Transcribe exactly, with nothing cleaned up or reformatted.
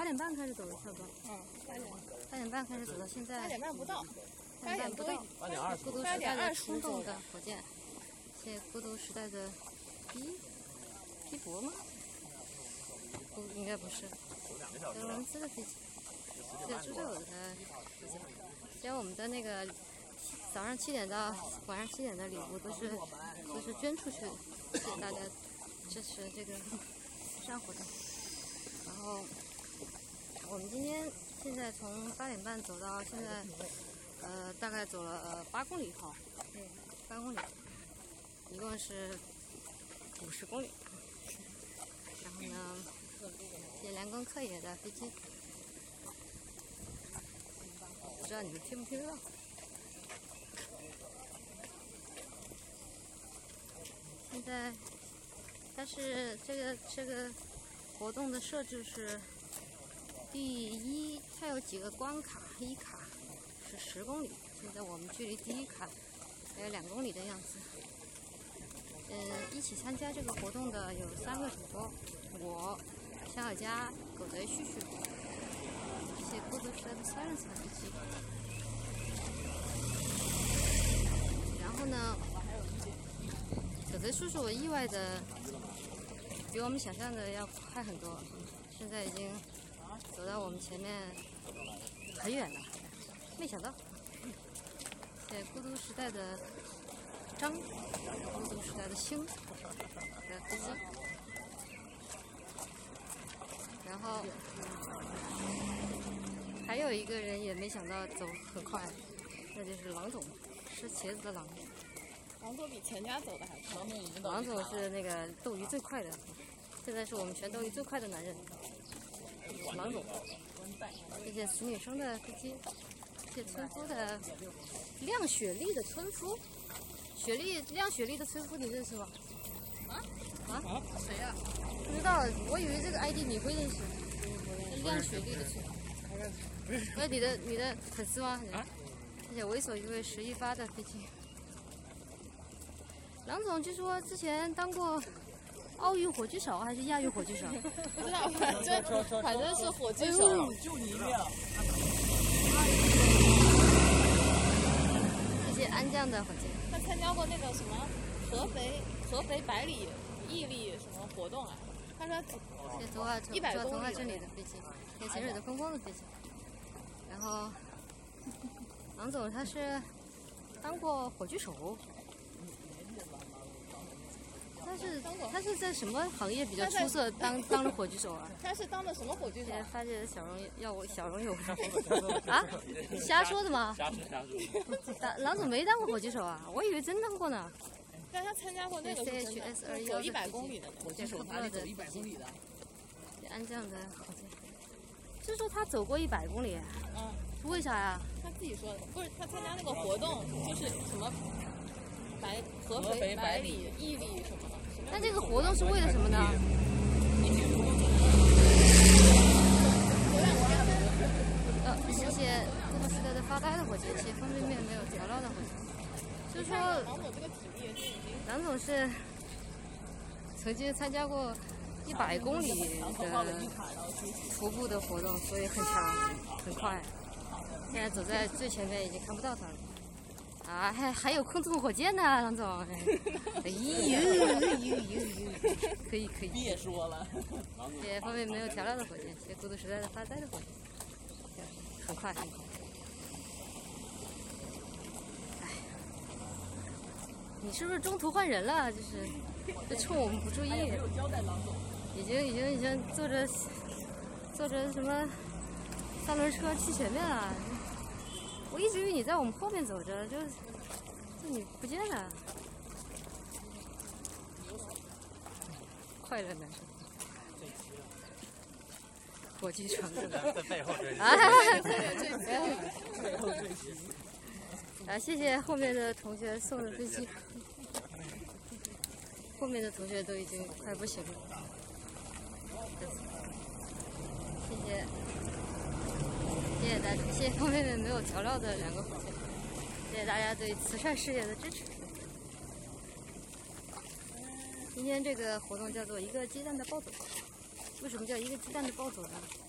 八点半开始走的，差不多。 嗯，八点。 八点半开始走到现在。 八点半不到。 八点不到。 八点二十。 孤独时代的冲动的火箭，谢谢孤独时代的 P P 博吗？不，应该不是。德文兹的飞机。对，朱州的飞机。今天我们的那个早上七点到晚上七点的礼物都是都是捐出去的，谢谢大家支持这个慈善活动。然后我们今天现在从八点半走到现在，呃，大概走了呃八公里跑，对，八公里，一共是五十公里。然后呢，也连根客野的飞机。不知道你们听不听得到？现在，但是这个这个活动的设置是，第一，它有几个关卡，一卡是十公里，现在我们距离第一卡还有两公里的样子。嗯，一起参加这个活动的有三个主播，我、小小佳、狗贼旭旭。谢谢孤独时代的 Silence 飞机。然后呢，狗贼叔叔意外的比我们想象的要快很多，现在已经走到我们前面很远了，没想到。谢谢孤独时代的张，孤独时代的星的飞机。然后还有一个人也没想到走很快，那就是郎总，吃茄子的郎。 郎总比钱家走的还快。 郎总是那个斗鱼最快的，现在是我们全斗鱼最快的男人。郎总，谢谢死女生的飞机，谢谢村夫的亮雪莉的村夫，雪莉亮雪莉的村夫你认识吗？ 啊啊？ 谁呀、啊？ 不知道，我以为这个 I D 你会认识。亮雪莉的村夫。喂，你的你的粉丝吗？ 啊？ 谢谢猥琐一位十一发的飞机。郎总据说之前当过奥运火炬手还是亚运火炬手？ 不知道，反正反正是火炬手。 就你一辆。 谢谢安酱的火箭。 他参加过那个什么合肥合肥百里毅力什么活动啊？他说谢谢童话一百公里童话镇里的飞机，谢谢潜水的风风的飞机。然后郎总他是当过火炬手。他是他是在什么行业比较出色？当当了火炬手啊？ 他是当的什么火炬手？ 发现小荣要我小荣有啊？瞎说的吗？ 瞎说瞎说。 当郎总没当过火炬手啊？我以为真当过呢。 但他参加过那个 C H S 二一走一百公里的火炬手哪里走一百公里的？ 安酱的火箭，是说他走过一百公里？ 嗯。 为啥呀？ 他自己说的，不是他参加那个活动，就是什么百合肥肥百里里毅力什么的。 那这个活动是为了什么呢？呃，谢谢孤独时代的发呆的火箭，谢谢方便面没有调料的火箭。就是说， 郎总这个体力就已经， 郎总是曾经参加过一百公里的徒步的活动，所以很强很快。现在走在最前面，已经看不到他了。啊，还还有空中火箭呢，郎总。哎呦哎呦呦呦，可以可以。 别说了。 谢谢方便没有调料的火箭，谢谢孤独时代的发呆的火箭，很快很快。哎，你是不是中途换人了？就是就冲我们不注意。已经已经已经坐着坐着什么三轮车去前面了。我一直以为你在我们后面走着，就就你不见了。快乐男生，火炬传的。 在背后追。 啊！ 背后追击。 啊，谢谢后面的同学送的飞机。后面的同学都已经快不行了。谢谢。谢谢大家，谢谢方便面没有调料的两个火箭，谢谢大家对慈善事业的支持。今天这个活动叫做一个鸡蛋的暴走，为什么叫一个鸡蛋的暴走呢？